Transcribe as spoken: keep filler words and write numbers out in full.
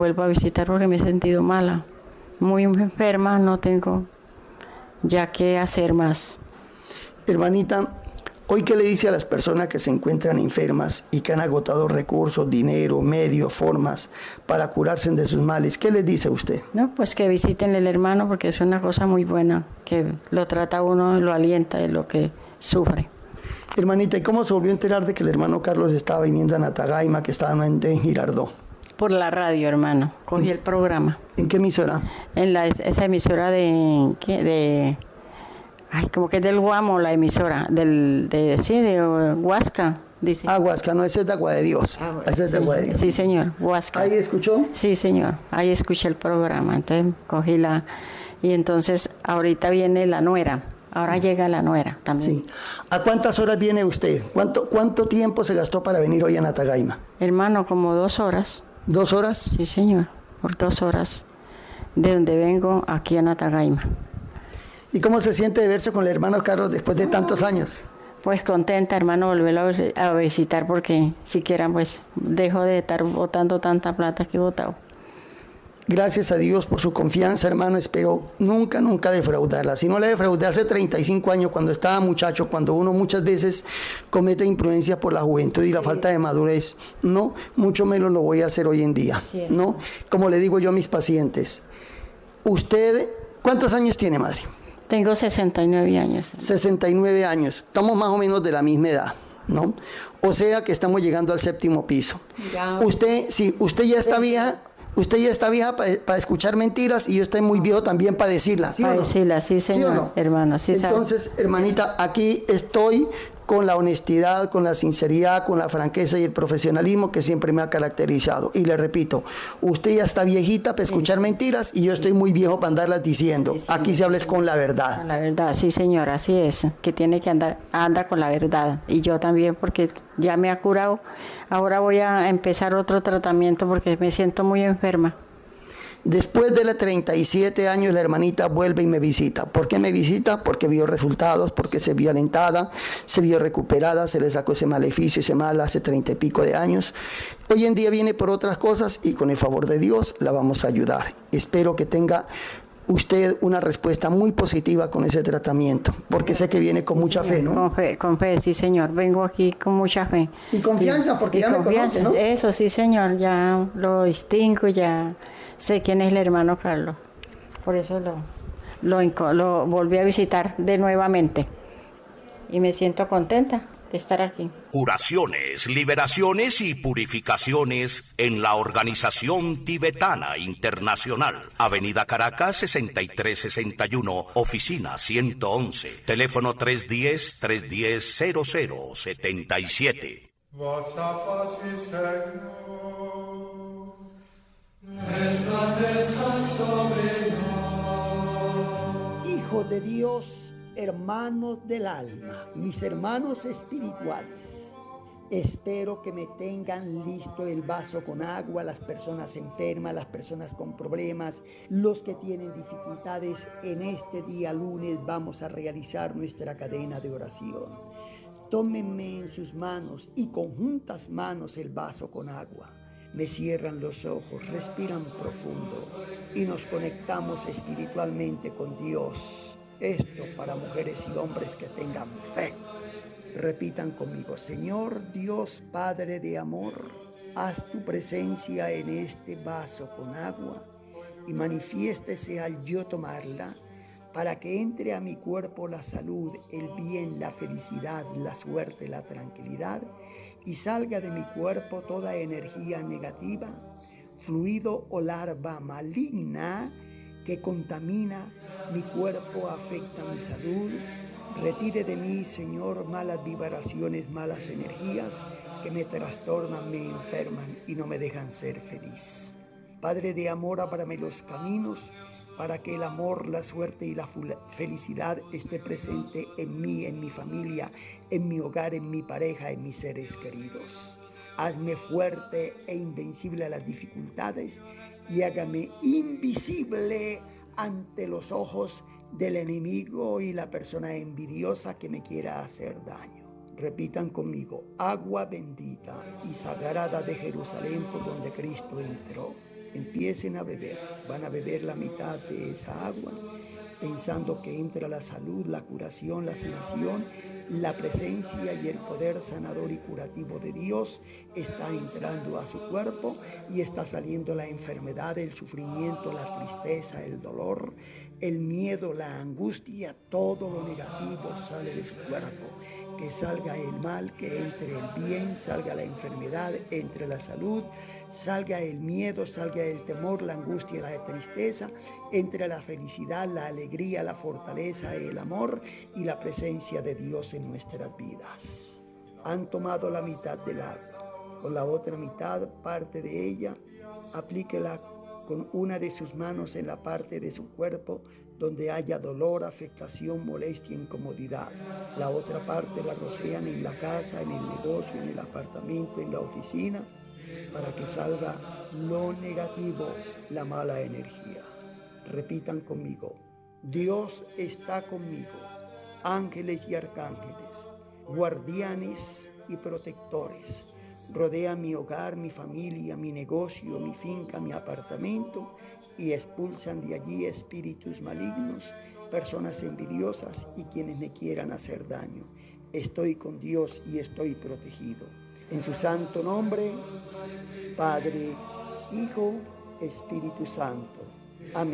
Vuelvo a visitar porque me he sentido mala, muy enferma, no tengo ya qué hacer más. Hermanita, ¿hoy qué le dice a las personas que se encuentran enfermas y que han agotado recursos, dinero, medios, formas para curarse de sus males? ¿Qué les dice usted? No, pues que visiten al hermano porque es una cosa muy buena, que lo trata a uno, lo alienta de lo que sufre. Hermanita, ¿y cómo se volvió a enterar de que el hermano Carlos estaba viniendo a Natagaima, que estaba en Girardot? Por la radio, hermano. Cogí el programa. ¿En qué emisora? En la, esa emisora de... ¿qué? de ay, como que es del Guamo, la emisora. Del, de, sí, de Huasca, dice. Ah, Huasca, no, ese es de Agua de Dios. Ah, ese es sí, de Agua de Dios. Sí, señor, Huasca. ¿Ahí escuchó? Sí, señor. Ahí escuché el programa. Entonces cogí la... Y entonces ahorita viene la nuera. Ahora llega la nuera también. Sí. ¿A cuántas horas viene usted? ¿Cuánto, cuánto tiempo se gastó para venir hoy a Natagaima? Hermano, como dos horas. ¿Dos horas? Sí, señor, por dos horas de donde vengo aquí a Natagaima. ¿Y cómo se siente de verse con el hermano Carlos después de tantos años? Pues contenta, hermano, volverlo a visitar porque siquiera pues dejo de estar botando tanta plata que he botado. Gracias a Dios por su confianza, hermano. Espero nunca, nunca defraudarla. Si no la defraudé hace treinta y cinco años, cuando estaba muchacho, cuando uno muchas veces comete imprudencia por la juventud y la sí. falta de madurez, no, mucho menos lo voy a hacer hoy en día, sí, ¿no? Como le digo yo a mis pacientes, usted, ¿cuántos años tiene, madre? Tengo sesenta y nueve años. sesenta y nueve años. Estamos más o menos de la misma edad, ¿no? O sea que estamos llegando al séptimo piso. Ya. Usted, si usted ya está vieja... Usted ya está vieja para pa escuchar mentiras y yo estoy muy viejo también para decirlas, ¿sí para o no? decirlas, sí, señor, ¿sí o no? Hermano, sí. Entonces, sabe. hermanita, aquí estoy con la honestidad, con la sinceridad, con la franqueza y el profesionalismo que siempre me ha caracterizado. Y le repito, usted ya está viejita para escuchar sí. mentiras y yo estoy muy viejo para andarlas diciendo. Sí, aquí se habla con la verdad. Con la verdad, sí, señor, así es, que tiene que andar, anda con la verdad. Y yo también, porque ya me ha curado. Ahora voy a empezar otro tratamiento porque me siento muy enferma. Después de los treinta y siete años, la hermanita vuelve y me visita. ¿Por qué me visita? Porque vio resultados, porque se vio alentada, se vio recuperada, se le sacó ese maleficio, ese mal hace treinta y pico de años. Hoy en día viene por otras cosas y con el favor de Dios la vamos a ayudar. Espero que tenga usted una respuesta muy positiva con ese tratamiento, porque sé que viene con mucha fe, ¿no? Con fe, con fe, sí, señor. Vengo aquí con mucha fe. Y confianza, porque y ya confianza, me conoce, ¿no? Eso, sí, señor. Ya lo distingo, ya sé quién es el hermano Carlos. Por eso lo, lo, lo volví a visitar de nuevamente. Y me siento contenta de estar aquí. Curaciones, liberaciones y purificaciones en la Organización Tibetana Internacional. Avenida Caracas, sesenta y tres sesenta y uno, oficina ciento once. Teléfono tres uno cero, tres uno cero, cero cero siete siete. Hijo de Dios, hermanos del alma, mis hermanos espirituales, espero que me tengan listo el vaso con agua, las personas enfermas, las personas con problemas, los que tienen dificultades. En este día lunes vamos a realizar nuestra cadena de oración. Tómenme en sus manos y con juntas manos el vaso con agua. Me cierran los ojos, respiran profundo y nos conectamos espiritualmente con Dios. Esto para mujeres y hombres que tengan fe. Repitan conmigo: Señor Dios Padre de amor, haz tu presencia en este vaso con agua y manifiéstese al yo tomarla, para que entre a mi cuerpo la salud, el bien, la felicidad, la suerte, la tranquilidad, y salga de mi cuerpo toda energía negativa, fluido o larva maligna que contamina mi cuerpo, afecta mi salud. Retire de mí, Señor, malas vibraciones, malas energías que me trastornan, me enferman y no me dejan ser feliz. Padre de amor, ábrame los caminos para que el amor, la suerte y la felicidad esté presente en mí, en mi familia, en mi hogar, en mi pareja, en mis seres queridos. Hazme fuerte e invencible a las dificultades y hágame invisible ante los ojos del enemigo y la persona envidiosa que me quiera hacer daño. Repitan conmigo: agua bendita y sagrada de Jerusalén, por donde Cristo entró, empiecen a beber. Van a beber la mitad de esa agua, pensando que entra la salud, la curación, la sanación, la presencia y el poder sanador y curativo de Dios está entrando a su cuerpo y está saliendo la enfermedad, el sufrimiento, la tristeza, el dolor, el miedo, la angustia, todo lo negativo sale de su cuerpo. Que salga el mal, que entre el bien, salga la enfermedad, entre la salud, salga el miedo, salga el temor, la angustia, la tristeza, entre la felicidad, la alegría, la fortaleza, el amor y la presencia de Dios en nuestras vidas. Han tomado la mitad del agua, con la otra mitad, parte de ella, aplíquela con una de sus manos en la parte de su cuerpo donde haya dolor, afectación, molestia, incomodidad. La otra parte la rocean en la casa, en el negocio, en el apartamento, en la oficina, para que salga lo negativo, la mala energía. Repitan conmigo: Dios está conmigo, ángeles y arcángeles, guardianes y protectores. Rodean mi hogar, mi familia, mi negocio, mi finca, mi apartamento y expulsan de allí espíritus malignos, personas envidiosas y quienes me quieran hacer daño. Estoy con Dios y estoy protegido. En su santo nombre, Padre, Hijo, Espíritu Santo.